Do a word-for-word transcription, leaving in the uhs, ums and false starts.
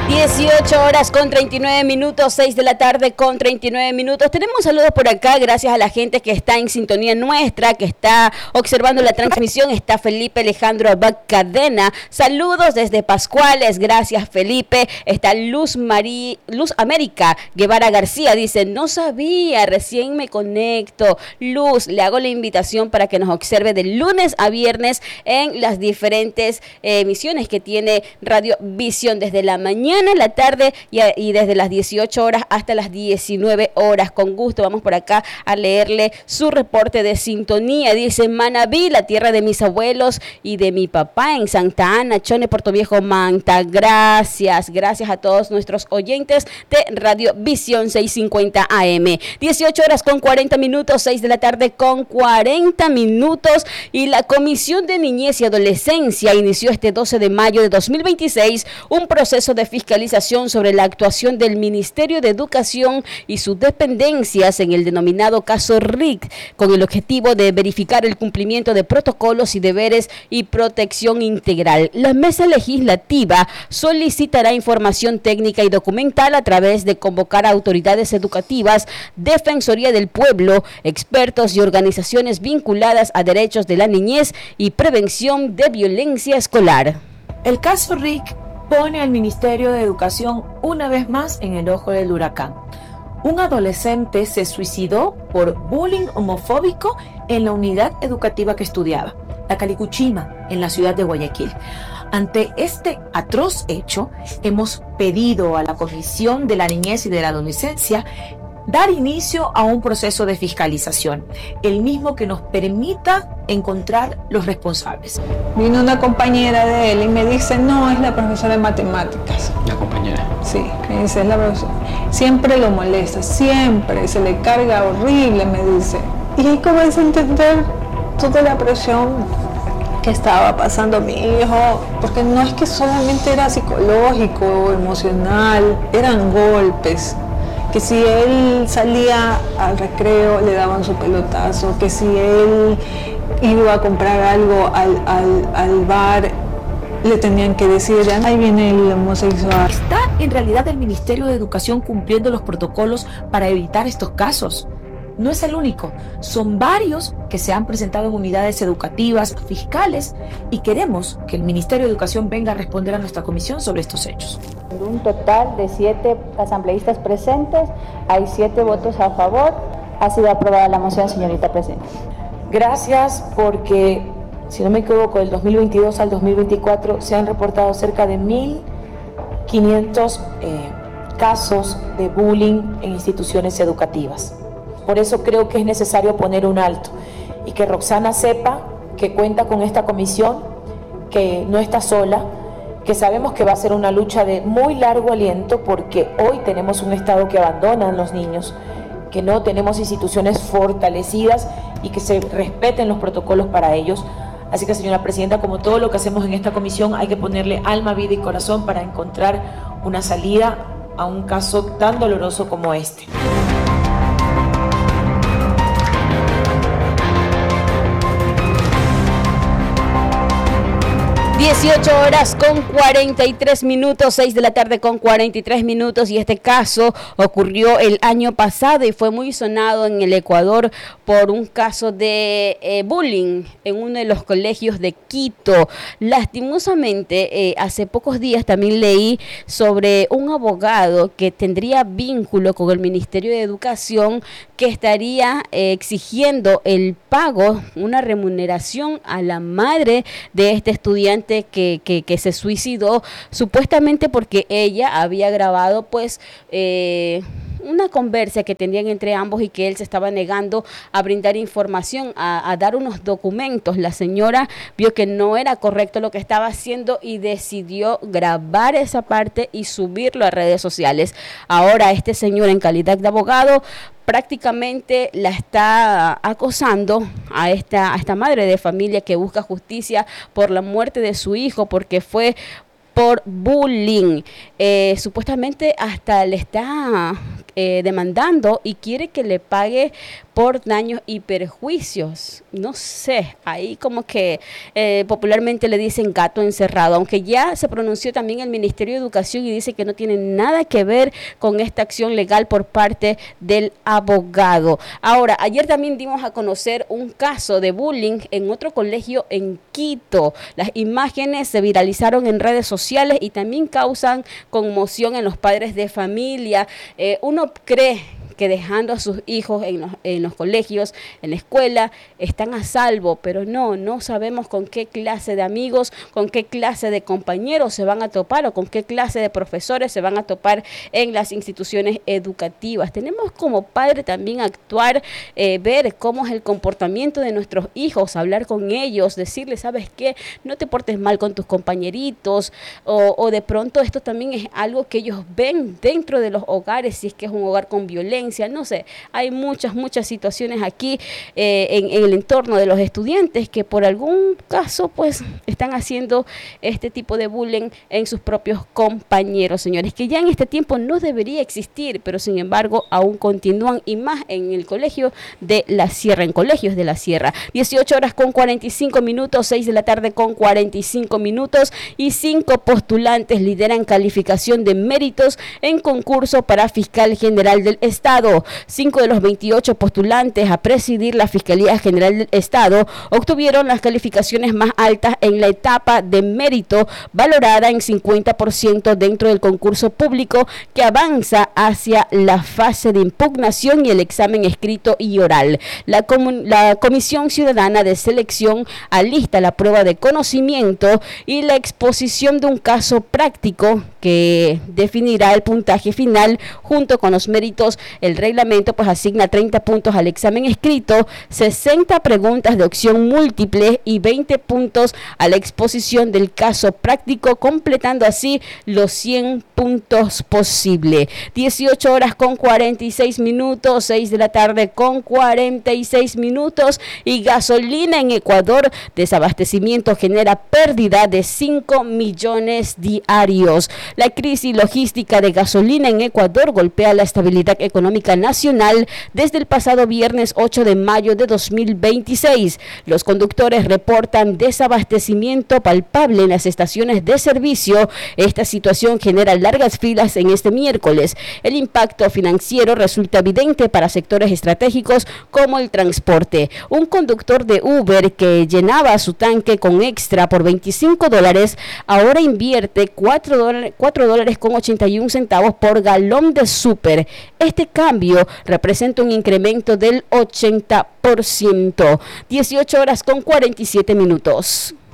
dieciocho horas con treinta y nueve minutos, seis de la tarde con treinta y nueve minutos. Tenemos saludos por acá, gracias a la gente que está en sintonía nuestra, que está observando la transmisión. Está Felipe Alejandro Abad Cadena. Saludos desde Pascuales, gracias Felipe. Está Luz Marí, Luz América Guevara García, dice, no sabía, recién me conecto. Luz, le hago la invitación para que nos observe de lunes a viernes en las diferentes eh, emisiones que tiene Radio Visión desde la mañana, en la tarde y, a, y desde las dieciocho horas hasta las diecinueve horas. Con gusto vamos por acá a leerle su reporte de sintonía. Dice, Manabí, la tierra de mis abuelos y de mi papá en Santa Ana, Chone, Puerto Viejo, Manta. Gracias, gracias a todos nuestros oyentes de Radio Visión seiscientos cincuenta A M. dieciocho horas con cuarenta minutos, seis de la tarde con cuarenta minutos. Y la Comisión de Niñez y Adolescencia inició este doce de mayo de dos mil veintiséis un proceso de fiscalización sobre la actuación del Ministerio de Educación y sus dependencias en el denominado caso R I C, con el objetivo de verificar el cumplimiento de protocolos y deberes y protección integral. La mesa legislativa solicitará información técnica y documental a través de convocar a autoridades educativas, Defensoría del Pueblo, expertos y organizaciones vinculadas a derechos de la niñez y prevención de violencia escolar. El caso R I C pone al Ministerio de Educación una vez más en el ojo del huracán. Un adolescente se suicidó por bullying homofóbico en la unidad educativa que estudiaba, la Calicuchima, en la ciudad de Guayaquil. Ante este atroz hecho, hemos pedido a la Comisión de la Niñez y de la Adolescencia dar inicio a un proceso de fiscalización, el mismo que nos permita encontrar los responsables. Vino una compañera de él y me dice, no, es la profesora de matemáticas. ¿La compañera? Sí, me dice, es la profesora. Siempre lo molesta, siempre, se le carga horrible, me dice. Y ahí comienza a entender toda la presión que estaba pasando mi hijo, porque no es que solamente era psicológico o emocional, eran golpes. Que si él salía al recreo le daban su pelotazo, que si él iba a comprar algo al, al, al bar le tenían que decir, ahí viene el homosexual. ¿Está en realidad el Ministerio de Educación cumpliendo los protocolos para evitar estos casos? No es el único, son varios que se han presentado en unidades educativas, fiscales, y queremos que el Ministerio de Educación venga a responder a nuestra comisión sobre estos hechos. Un total de siete asambleístas presentes, hay siete votos a favor. Ha sido aprobada la moción, señorita presidenta. Gracias, porque, si no me equivoco, del dos mil veintidós al dos mil veinticuatro se han reportado cerca de mil quinientos eh, casos de bullying en instituciones educativas. Por eso creo que es necesario poner un alto y que Roxana sepa que cuenta con esta comisión, que no está sola, que sabemos que va a ser una lucha de muy largo aliento, porque hoy tenemos un Estado que abandona a los niños, que no tenemos instituciones fortalecidas y que se respeten los protocolos para ellos. Así que, señora presidenta, como todo lo que hacemos en esta comisión, hay que ponerle alma, vida y corazón para encontrar una salida a un caso tan doloroso como este. dieciocho horas con cuarenta y tres minutos, seis de la tarde con cuarenta y tres minutos, y este caso ocurrió el año pasado y fue muy sonado en el Ecuador por un caso de eh, bullying en uno de los colegios de Quito. Lastimosamente, eh, hace pocos días también leí sobre un abogado que tendría vínculo con el Ministerio de Educación, que estaría eh, exigiendo el pago, una remuneración a la madre de este estudiante Que, que, que se suicidó, supuestamente porque ella había grabado pues eh, una conversa que tenían entre ambos y que él se estaba negando a brindar información, a, a dar unos documentos. La señora vio que no era correcto lo que estaba haciendo y decidió grabar esa parte y subirlo a redes sociales. Ahora este señor, en calidad de abogado, prácticamente la está acosando a esta, a esta madre de familia que busca justicia por la muerte de su hijo, porque fue por bullying. Eh, supuestamente hasta le está eh, demandando y quiere que le pague por daños y perjuicios. No sé, ahí como que eh, popularmente le dicen gato encerrado, aunque ya se pronunció también el Ministerio de Educación y dice que no tiene nada que ver con esta acción legal por parte del abogado. Ahora, ayer también dimos a conocer un caso de bullying en otro colegio en Quito. Las imágenes se viralizaron en redes sociales y también causan conmoción en los padres de familia. Eh, uno cree que dejando a sus hijos en los, en los colegios, en la escuela, están a salvo, pero no, no sabemos con qué clase de amigos, con qué clase de compañeros se van a topar o con qué clase de profesores se van a topar en las instituciones educativas. Tenemos como padre también actuar, eh, ver cómo es el comportamiento de nuestros hijos, hablar con ellos, decirles, ¿sabes qué? No te portes mal con tus compañeritos, o, o de pronto esto también es algo que ellos ven dentro de los hogares, si es que es un hogar con violencia. No sé, hay muchas, muchas situaciones aquí eh, en, en el entorno de los estudiantes que por algún caso pues están haciendo este tipo de bullying en sus propios compañeros, señores, que ya en este tiempo no debería existir, pero sin embargo aún continúan, y más en el colegio de la Sierra, en colegios de la Sierra. dieciocho horas con cuarenta y cinco minutos, seis de la tarde con cuarenta y cinco minutos, y cinco postulantes lideran calificación de méritos en concurso para fiscal general del Estado. Cinco de los veintiocho postulantes a presidir la Fiscalía General del Estado obtuvieron las calificaciones más altas en la etapa de mérito, valorada en cincuenta por ciento dentro del concurso público que avanza hacia la fase de impugnación y el examen escrito y oral. La, la Comisión Ciudadana de Selección alista la prueba de conocimiento y la exposición de un caso práctico que definirá el puntaje final junto con los méritos. El reglamento pues asigna treinta puntos al examen escrito, sesenta preguntas de opción múltiple y veinte puntos a la exposición del caso práctico, completando así los cien puntos posible. dieciocho horas con cuarenta y seis minutos, seis de la tarde con cuarenta y seis minutos, y gasolina en Ecuador, desabastecimiento genera pérdida de cinco millones diarios. La crisis logística de gasolina en Ecuador golpea la estabilidad económica nacional desde el pasado viernes ocho de mayo de dos mil veintiséis. Los conductores reportan desabastecimiento palpable en las estaciones de servicio. Esta situación genera largas filas en este miércoles. El impacto financiero resulta evidente para sectores estratégicos como el transporte. Un conductor de Uber que llenaba su tanque con extra por veinticinco dólares, ahora invierte cuatro dólares con ochenta y un centavos por galón de súper. Este cambio representa un incremento del ochenta por ciento. dieciocho horas con cuarenta y siete minutos.